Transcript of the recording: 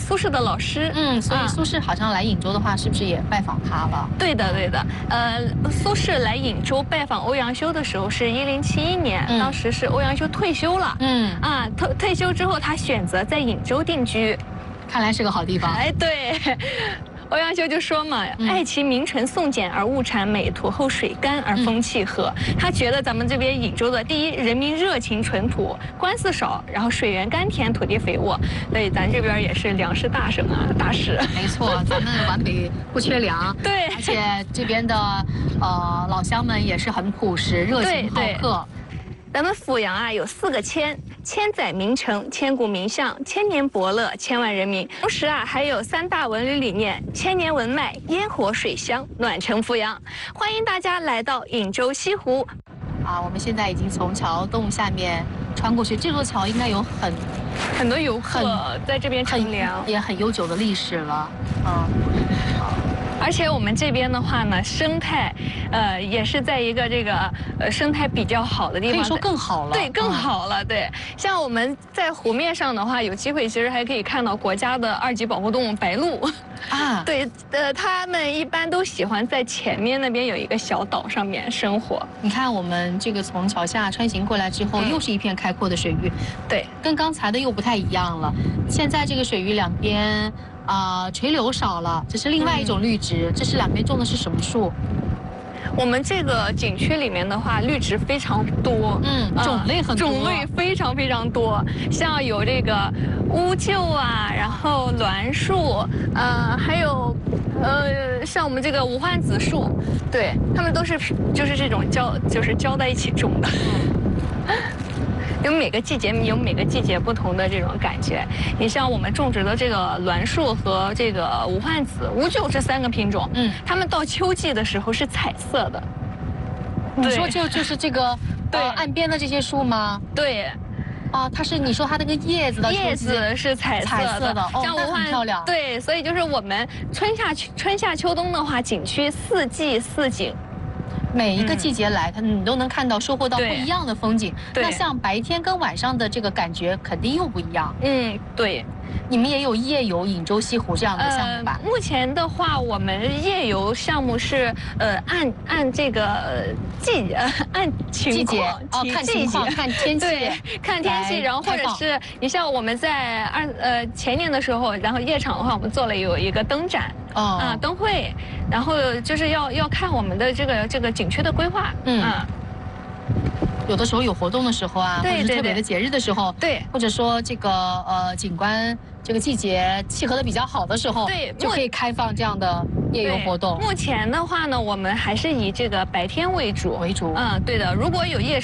苏轼的老师。 所以苏轼好像来颍州的话，是不是也拜访他了？ 对的，对的。苏轼来颍州拜访欧阳修的时候是1071年，当时是欧阳修退休了。退休之后，他选择在颍州定居， 看来是个好地方。 哎，对。欧阳修就说嘛，爱其名城宋简而物产美，土厚水干而风气和。他觉得咱们这边颍州的第一，人民热情淳朴，官司少，然后水源甘甜，土地肥沃，所以咱这边也是粮食大省啊，大市。 没错，咱们皖北不缺粮。对，而且这边的老乡们也是很朴实，热情好客。 咱们阜阳啊有4个千载名城，千古名相，千年伯乐，千万人民。同时啊还有3大文旅理念：千年文脉，烟火水乡，暖城阜阳。欢迎大家来到颍州西湖。 我们现在已经从桥洞下面穿过去，这座桥应该有很多游客在这边乘凉， 也很悠久的历史了。 而且我们这边的话呢，生态，也是在一个这个生态比较好的地方， 可以说更好了。 对，更好了。对，像我们在湖面上的话，有机会其实还可以看到国家的2级保护动物白鹭。对，他们一般都喜欢在前面那边有一个小岛上面生活。 你看，我们这个从桥下穿行过来之后，又是一片开阔的水域。 对， 跟刚才的又不太一样了。现在这个水域两边。垂柳少了，这是另外一种绿植。这是两边种的是什么树？ 我们这个景区里面的话，绿植非常多， 种类很多， 种类非常非常多。像有这个乌桕啊，然后栾树，还有像我们这个无患子树，对，它们都是就是这种交在一起种的。有每个季节有每个季节不同的这种感觉。你像我们种植的这个栾树和这个无患子、乌桕这3个品种，它们到秋季的时候是彩色的。 你说就是这个岸边的这些树吗？ 对。 你说它那个叶子是彩色的， 像无患漂亮。 对，所以就是我们春夏秋冬的话，景区4季4景。 每一个季节来，你都能看到收获到不一样的风景。那像白天跟晚上的这个感觉肯定又不一样。 对。 你们也有夜游颍州西湖这样的项目吧？ 目前的话，我们夜游项目是按这个按情况， 看情况，看天气， 对，看天气。然后或者是你像我们在前年的时候，然后夜场的话，我们做了有一个灯展灯会，然后就是要看我们的这个景区的规划。有的时候有活动的时候或者是特别的节日的时候，或者说这个景观这个季节契合的比较好的时候，就可以开放这样的夜游活动。 目前的话呢，我们还是以这个白天为主。对的，如果有夜